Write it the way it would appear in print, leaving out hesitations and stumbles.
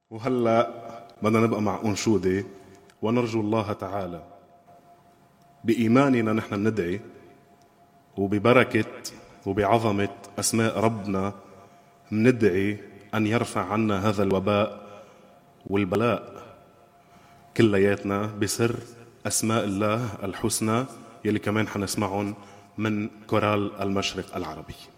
وهلأ بدنا نبقى مع أنشودة، ونرجو الله تعالى بإيماننا نحن بندعي، وببركة وبعظمة أسماء ربنا بندعي أن يرفع عنا هذا الوباء والبلاء كلياتنا بسر أسماء الله الحسنى يلي كمان حنسمعهم من كورال المشرق العربي.